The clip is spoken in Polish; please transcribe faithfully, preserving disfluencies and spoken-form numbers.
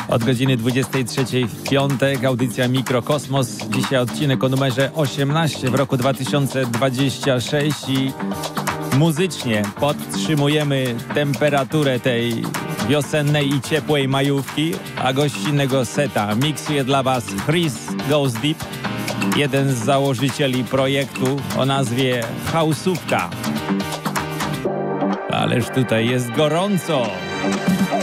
Od godziny dwudziestej trzeciej w piątek audycja Mikrokosmos. Dzisiaj odcinek o numerze osiemnaście w roku dwa tysiące dwudziestym szóstym i muzycznie podtrzymujemy temperaturę tej wiosennej i ciepłej majówki, a gościnnego seta miksuje dla Was Chris Goes Deep, jeden z założycieli projektu o nazwie House'ówka. Ależ tutaj jest gorąco!